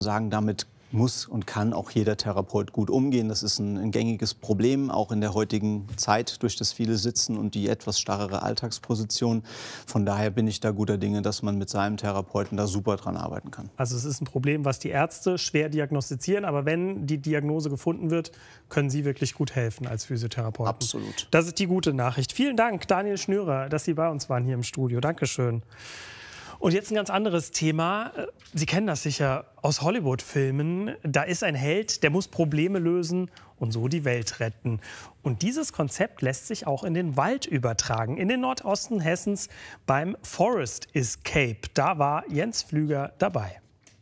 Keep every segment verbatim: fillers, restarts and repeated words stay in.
sagen, damit muss und kann auch jeder Therapeut gut umgehen. Das ist ein, ein gängiges Problem, auch in der heutigen Zeit durch das viele Sitzen und die etwas starrere Alltagsposition. Von daher bin ich da guter Dinge, dass man mit seinem Therapeuten da super dran arbeiten kann. Also es ist ein Problem, was die Ärzte schwer diagnostizieren, aber wenn die Diagnose gefunden wird, können Sie wirklich gut helfen als Physiotherapeuten. Absolut. Das ist die gute Nachricht. Vielen Dank, Daniel Schnürer, dass Sie bei uns waren hier im Studio. Dankeschön. Und jetzt ein ganz anderes Thema. Sie kennen das sicher aus Hollywood-Filmen. Da ist ein Held, der muss Probleme lösen und so die Welt retten. Und dieses Konzept lässt sich auch in den Wald übertragen, in den Nordosten Hessens beim Forest Escape. Da war Jens Pflüger dabei.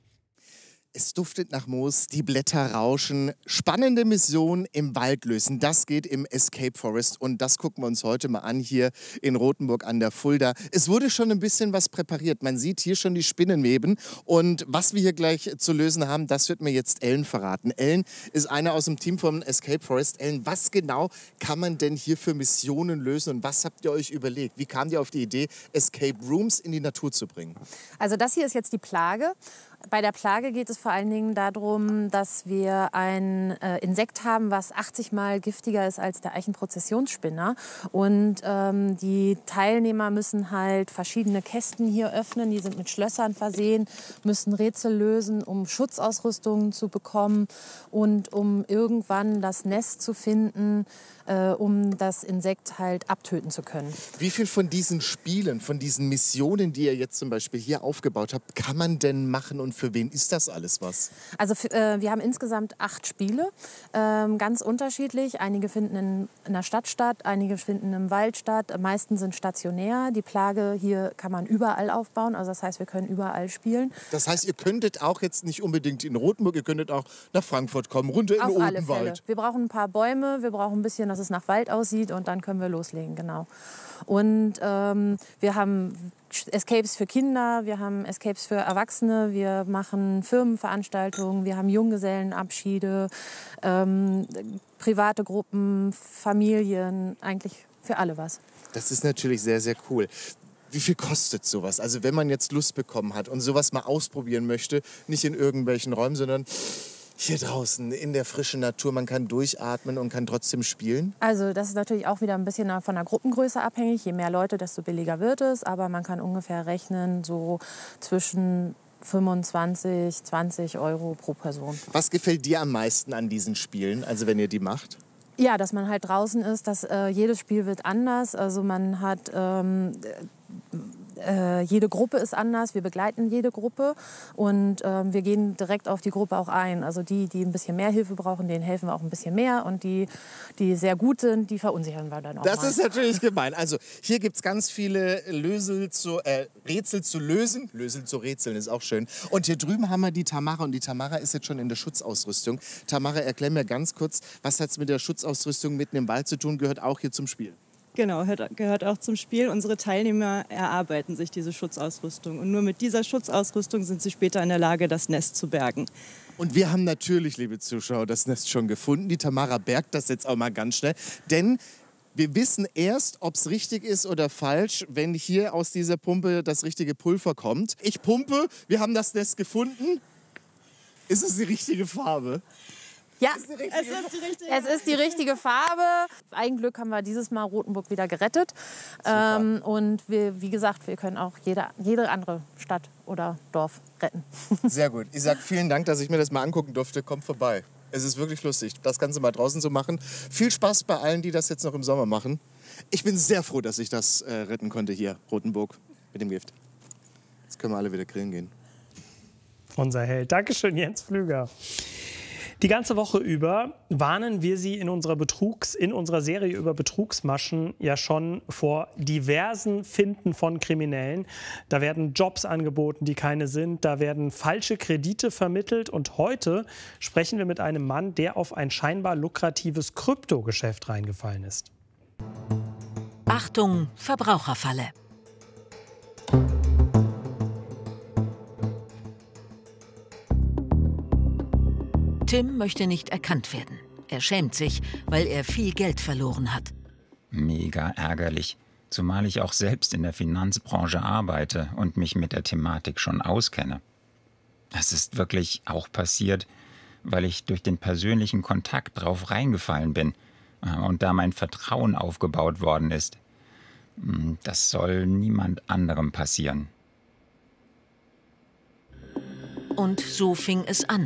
Es duftet nach Moos, die Blätter rauschen. Spannende Mission im Wald lösen. Das geht im Escape Forest und das gucken wir uns heute mal an hier in Rothenburg an der Fulda. Es wurde schon ein bisschen was präpariert. Man sieht hier schon die Spinnenweben und was wir hier gleich zu lösen haben, das wird mir jetzt Ellen verraten. Ellen ist eine aus dem Team vom Escape Forest. Ellen, was genau kann man denn hier für Missionen lösen und was habt ihr euch überlegt? Wie kamt ihr auf die Idee, Escape Rooms in die Natur zu bringen? Also das hier ist jetzt die Plage. Bei der Plage geht es vor allen Dingen darum, dass wir ein äh, Insekt haben, was achtzig Mal giftiger ist als der Eichenprozessionsspinner. Und ähm, die Teilnehmer müssen halt verschiedene Kästen hier öffnen. Die sind mit Schlössern versehen, müssen Rätsel lösen, um Schutzausrüstungen zu bekommen und um irgendwann das Nest zu finden, äh, um das Insekt halt abtöten zu können. Wie viel von diesen Spielen, von diesen Missionen, die ihr jetzt zum Beispiel hier aufgebaut habt, kann man denn machen und für wen ist das alles was? Also äh, wir haben insgesamt acht Spiele, ähm, ganz unterschiedlich. Einige finden in, in der Stadt statt, einige finden im Wald statt. Am meisten sind stationär. Die Plage hier kann man überall aufbauen, also das heißt, wir können überall spielen. Das heißt, ihr könntet auch jetzt nicht unbedingt in Rothenburg, ihr könntet auch nach Frankfurt kommen, runter in Auf den alle Fälle. Odenwald. Wir brauchen ein paar Bäume, wir brauchen ein bisschen, dass es nach Wald aussieht und dann können wir loslegen, genau. Und ähm, wir haben Escapes für Kinder, wir haben Escapes für Erwachsene, wir machen Firmenveranstaltungen, wir haben Junggesellenabschiede, ähm, private Gruppen, Familien, eigentlich für alle was. Das ist natürlich sehr, sehr cool. Wie viel kostet sowas? Also wenn man jetzt Lust bekommen hat und sowas mal ausprobieren möchte, nicht in irgendwelchen Räumen, sondern hier draußen in der frischen Natur, man kann durchatmen und kann trotzdem spielen? Also das ist natürlich auch wieder ein bisschen von der Gruppengröße abhängig. Je mehr Leute, desto billiger wird es. Aber man kann ungefähr rechnen, so zwischen fünfundzwanzig, zwanzig Euro pro Person. Was gefällt dir am meisten an diesen Spielen, also wenn ihr die macht? Ja, dass man halt draußen ist, dass äh, jedes Spiel wird anders. Also man hat ähm, äh, jede Gruppe ist anders. Wir begleiten jede Gruppe und ähm, wir gehen direkt auf die Gruppe auch ein. Also die, die ein bisschen mehr Hilfe brauchen, denen helfen wir auch ein bisschen mehr und die, die sehr gut sind, die verunsichern wir dann auch Das mal. ist natürlich gemein. Also hier gibt es ganz viele Lösel zu, äh, Rätsel zu lösen. Lösel zu rätseln ist auch schön. Und hier drüben haben wir die Tamara und die Tamara ist jetzt schon in der Schutzausrüstung. Tamara, erklär mir ganz kurz, was hat es mit der Schutzausrüstung mitten im Wald zu tun? Gehört auch hier zum Spiel. Genau, gehört auch zum Spiel. Unsere Teilnehmer erarbeiten sich diese Schutzausrüstung. Und nur mit dieser Schutzausrüstung sind sie später in der Lage, das Nest zu bergen. Und wir haben natürlich, liebe Zuschauer, das Nest schon gefunden. Die Tamara bergt das jetzt auch mal ganz schnell. Denn wir wissen erst, ob es richtig ist oder falsch, wenn hier aus dieser Pumpe das richtige Pulver kommt. Ich pumpe, wir haben das Nest gefunden. Ist es die richtige Farbe? Ja, es ist die richtige, es ist die richtige Farbe. Ein Glück haben wir dieses Mal Rothenburg wieder gerettet. Ähm, und wir, wie gesagt, wir können auch jede, jede andere Stadt oder Dorf retten. Sehr gut. Ich sage vielen Dank, dass ich mir das mal angucken durfte. Kommt vorbei. Es ist wirklich lustig, das Ganze mal draußen zu machen. Viel Spaß bei allen, die das jetzt noch im Sommer machen. Ich bin sehr froh, dass ich das äh, retten konnte hier, Rothenburg, mit dem Gift. Jetzt können wir alle wieder grillen gehen. Unser Held. Dankeschön, Jens Pflüger. Die ganze Woche über warnen wir Sie in unserer, Betrugs, in unserer Serie über Betrugsmaschen ja schon vor diversen Finden von Kriminellen. Da werden Jobs angeboten, die keine sind. Da werden falsche Kredite vermittelt. Und heute sprechen wir mit einem Mann, der auf ein scheinbar lukratives Kryptogeschäft reingefallen ist. Achtung, Verbraucherfalle. Tim möchte nicht erkannt werden. Er schämt sich, weil er viel Geld verloren hat. Mega ärgerlich, zumal ich auch selbst in der Finanzbranche arbeite und mich mit der Thematik schon auskenne. Das ist wirklich auch passiert, weil ich durch den persönlichen Kontakt drauf reingefallen bin und da mein Vertrauen aufgebaut worden ist. Das soll niemand anderem passieren. Und so fing es an.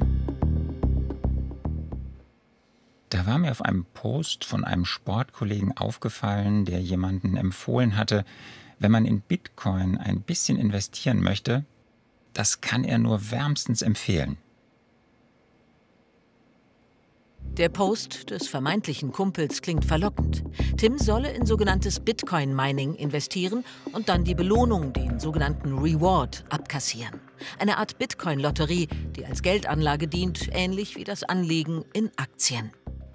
Da war mir auf einem Post von einem Sportkollegen aufgefallen, der jemanden empfohlen hatte, wenn man in Bitcoin ein bisschen investieren möchte, das kann er nur wärmstens empfehlen. Der Post des vermeintlichen Kumpels klingt verlockend. Tim solle in sogenanntes Bitcoin-Mining investieren und dann die Belohnung, den sogenannten Reward, abkassieren. Eine Art Bitcoin-Lotterie, die als Geldanlage dient, ähnlich wie das Anlegen in Aktien.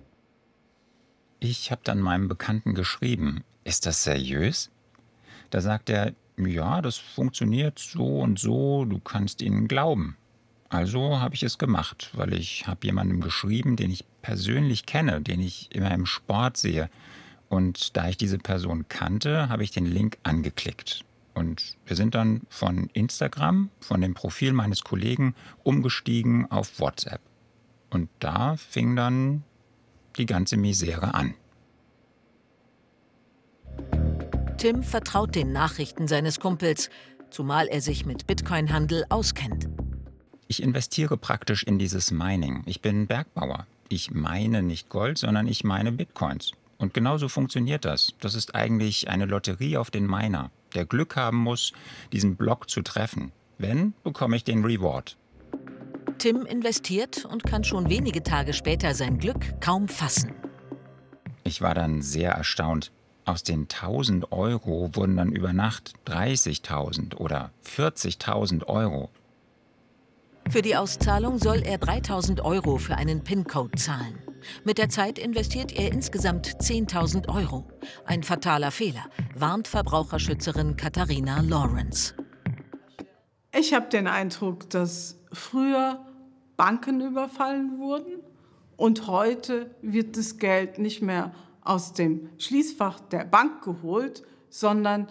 Ich habe dann meinem Bekannten geschrieben, ist das seriös? Da sagt er, ja, das funktioniert so und so, du kannst ihnen glauben. Also habe ich es gemacht, weil ich habe jemandem geschrieben, den ich persönlich kenne, den ich immer im Sport sehe. Und da ich diese Person kannte, habe ich den Link angeklickt. Und wir sind dann von Instagram, von dem Profil meines Kollegen, umgestiegen auf WhatsApp. Und da fing dann die ganze Misere an. Tim vertraut den Nachrichten seines Kumpels, zumal er sich mit Bitcoin-Handel auskennt. Ich investiere praktisch in dieses Mining. Ich bin Bergbauer. Ich meine nicht Gold, sondern ich meine Bitcoins. Und genauso funktioniert das. Das ist eigentlich eine Lotterie auf den Miner, der Glück haben muss, diesen Block zu treffen. Wenn, bekomme ich den Reward. Tim investiert und kann schon wenige Tage später sein Glück kaum fassen. Ich war dann sehr erstaunt. Aus den tausend Euro wurden dann über Nacht dreißigtausend oder vierzigtausend Euro. Für die Auszahlung soll er dreitausend Euro für einen PIN-Code zahlen. Mit der Zeit investiert er insgesamt zehntausend Euro. Ein fataler Fehler, warnt Verbraucherschützerin Katharina Lawrence. Ich habe den Eindruck, dass früher Banken überfallen wurden und heute wird das Geld nicht mehr aus dem Schließfach der Bank geholt, sondern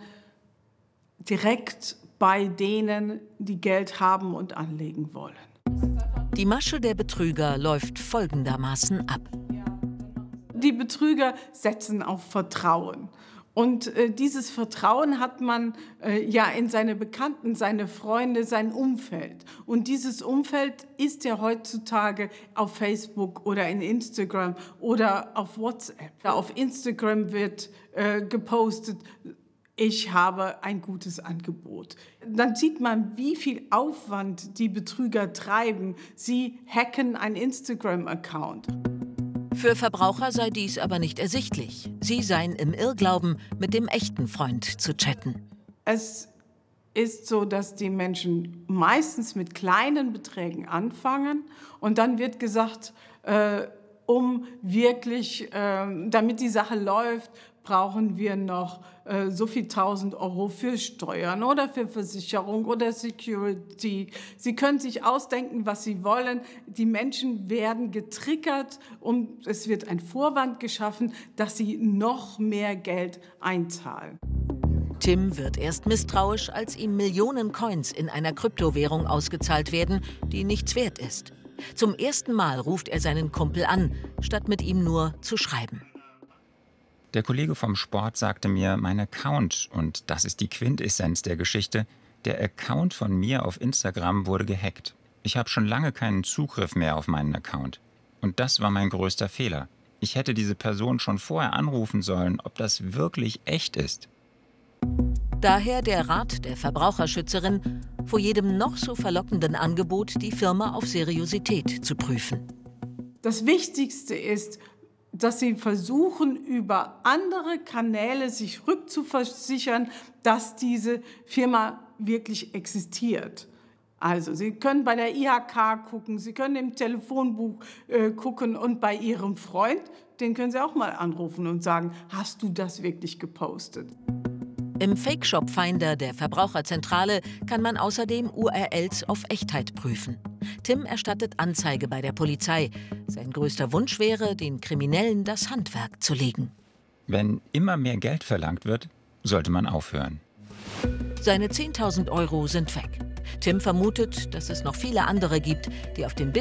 direkt bei denen, die Geld haben und anlegen wollen. Die Masche der Betrüger läuft folgendermaßen ab. Die Betrüger setzen auf Vertrauen. Und äh, dieses Vertrauen hat man äh, ja in seine Bekannten, seine Freunde, sein Umfeld. Und dieses Umfeld ist ja heutzutage auf Facebook oder in Instagram oder auf WhatsApp. Ja, auf Instagram wird äh, gepostet, ich habe ein gutes Angebot. Dann sieht man, wie viel Aufwand die Betrüger treiben. Sie hacken einen Instagram-Account. Für Verbraucher sei dies aber nicht ersichtlich. Sie seien im Irrglauben, mit dem echten Freund zu chatten. Es ist so, dass die Menschen meistens mit kleinen Beträgen anfangen und dann wird gesagt, äh, um wirklich, äh, damit die Sache läuft, brauchen wir noch äh, so viel tausend Euro für Steuern oder für Versicherung oder Security. Sie können sich ausdenken, was Sie wollen. Die Menschen werden getriggert und es wird ein Vorwand geschaffen, dass sie noch mehr Geld einzahlen. Tim wird erst misstrauisch, als ihm Millionen Coins in einer Kryptowährung ausgezahlt werden, die nichts wert ist. Zum ersten Mal ruft er seinen Kumpel an, statt mit ihm nur zu schreiben. Der Kollege vom Sport sagte mir, mein Account, und das ist die Quintessenz der Geschichte, der Account von mir auf Instagram wurde gehackt. Ich habe schon lange keinen Zugriff mehr auf meinen Account. Und das war mein größter Fehler. Ich hätte diese Person schon vorher anrufen sollen, ob das wirklich echt ist. Daher der Rat der Verbraucherschützerin, vor jedem noch so verlockenden Angebot die Firma auf Seriosität zu prüfen. Das Wichtigste ist, dass sie versuchen, über andere Kanäle sich rückzuversichern, dass diese Firma wirklich existiert. Also, Sie können bei der I H K gucken, Sie können im Telefonbuch äh, gucken und bei Ihrem Freund, den können Sie auch mal anrufen und sagen, hast du das wirklich gepostet? Im Fake-Shop-Finder der Verbraucherzentrale kann man außerdem U R Ls auf Echtheit prüfen. Tim erstattet Anzeige bei der Polizei. Sein größter Wunsch wäre, den Kriminellen das Handwerk zu legen. Wenn immer mehr Geld verlangt wird, sollte man aufhören. Seine zehntausend Euro sind weg. Tim vermutet, dass es noch viele andere gibt, die auf den